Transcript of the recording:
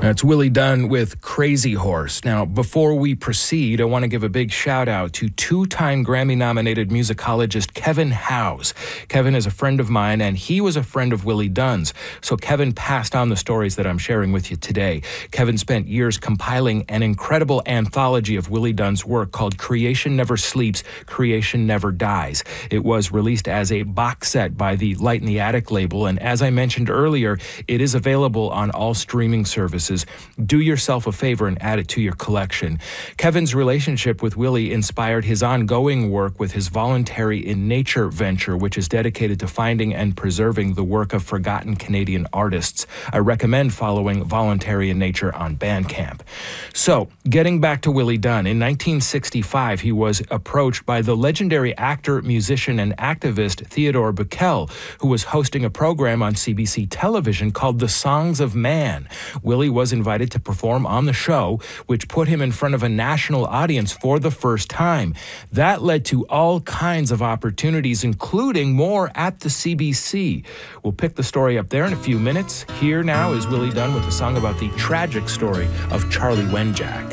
That's Willie Dunn with Crazy Horse. Now, before we proceed, I want to give a big shout out to two-time Grammy-nominated musicologist Kevin Howes. Kevin is a friend of mine, and he was a friend of Willie Dunn's. So Kevin passed on the stories that I'm sharing with you today. Kevin spent years compiling an incredible anthology of Willie Dunn's work called Creation Never Sleeps, Creation Never Dies. It was released as a box set by the Light in the Attic label, and as I mentioned earlier, it is available on all streaming services. Do yourself a favor and add it to your collection. Kevin's relationship with Willie inspired his ongoing work with his Voluntary in Nature venture, which is dedicated to finding and preserving the work of forgotten Canadian artists. I recommend following Voluntary in Nature on Bandcamp. So, getting back to Willie Dunn, in 1965, he was approached by the legendary actor, musician, and activist Theodore Bikel, who was hosting a program on CBC television called The Songs of Man. Willie was invited to perform on the show, which put him in front of a national audience for the first time. That led to all kinds of opportunities, including more at the CBC. We'll pick the story up there in a few minutes. Here now is Willie Dunn with a song about the tragic story of Charlie Wenjack.